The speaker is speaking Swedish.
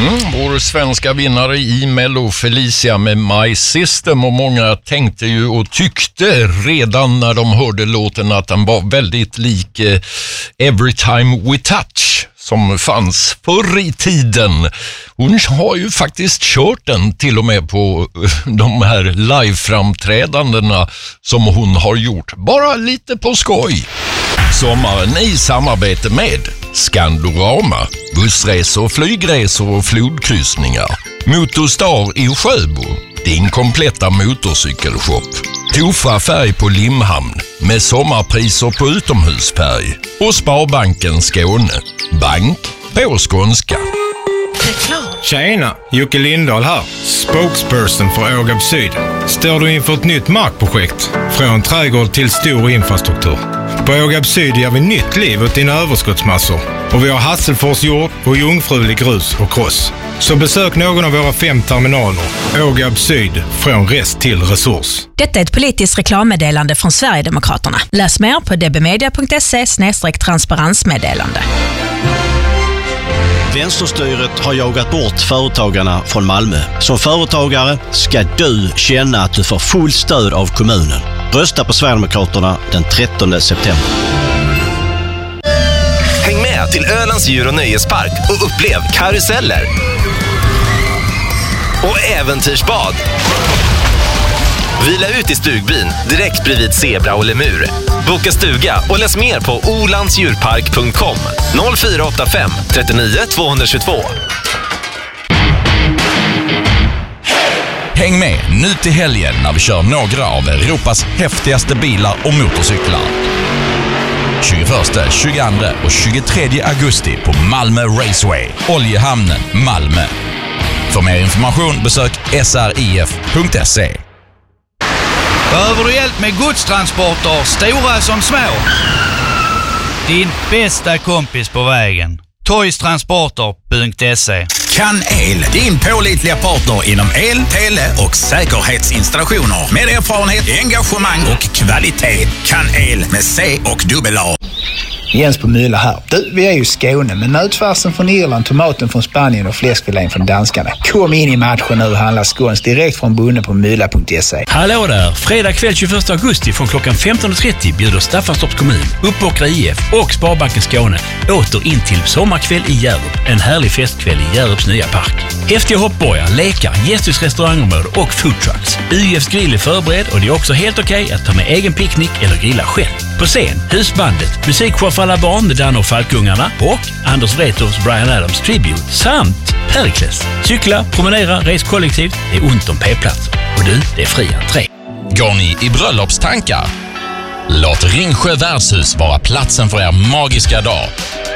Vår svenska vinnare i Mello, Felicia med My System, och många tänkte ju och tyckte redan när de hörde låten att den var väldigt lik Every Time We Touch som fanns förr i tiden. Hon har ju faktiskt kört den till och med på de här live-framträdandena som hon har gjort. Bara lite på skoj. Sommaren i samarbete med Skandorama, bussresor, flygresor och flodkryssningar. Motorstar i Sjöbo, din kompletta motorcykelshop. Tofa färg på Limhamn med sommarpriser på utomhusfärg. Och Sparbanken Skåne, bank på skånska. Tjena, Jocke Lindahl här. Spokesperson för Ågab Syd. Står du inför ett nytt markprojekt? Från trädgård till stor infrastruktur. På Ågab Syd ger vi nytt liv åt dina överskottsmassor. Och vi har Hasselfors jord och jungfrulig grus och kross. Så besök någon av våra 5 terminaler. Ågab Syd, från rest till resurs. Detta är ett politiskt reklammeddelande från Sverigedemokraterna. Läs mer på dbmedia.se/transparensmeddelande. Vänsterstyret har jagat bort företagarna från Malmö. Som företagare ska du känna att du får full stöd av kommunen. Rösta på Sverigedemokraterna den 13 september. Häng med till Ölands djur- och nöjespark och upplev karuseller och äventyrsbad. Vila ut i stugbyn direkt bredvid zebra och lemur. Boka stuga och läs mer på olandsdjurpark.com 0485 39 222. Häng med nu till helgen när vi kör några av Europas häftigaste bilar och motorcyklar. 21, 22 och 23 augusti på Malmö Raceway, Oljehamnen, Malmö. För mer information besök srif.se. Behöver du hjälp med godstransporter, stora som små? Din bästa kompis på vägen. Toystransporter.se. Kan El, din pålitliga partner inom el, tele och säkerhetsinstallationer. Med erfarenhet, engagemang och kvalitet. Kan El med C och AA. Jens på Myla här. Du, vi är ju Skåne, men nötfärsen från Irland, tomaten från Spanien och fläskfilén från danskarna. Kom in i matchen nu och handla skåns direkt från bunden på myla.se. Hallå där! Fredag kväll 21 augusti från klockan 15.30 bjuder Staffanstorps kommun, Uppåkra IF och Sparbanken Skåne åter in till sommarkväll i Hjärup. En härlig festkväll i Hjärups nya park. Häftiga hoppborgar, lekar, gästhus restaurangområde och foodtrucks. UFs grill är förberedd och det är också helt okej att ta med egen picknick eller grilla själv. På scen, husbandet, musikshow för alla barn med Dan och Falkungarna och Anders Wrethofs Bryan Adams Tribute samt Perikles. Cykla, promenera, res kollektivt, det är ont om p-platser. Och du, det är fri entré. Går ni i bröllopstankar? Låt Ringsjö värdshus vara platsen för er magiska dag.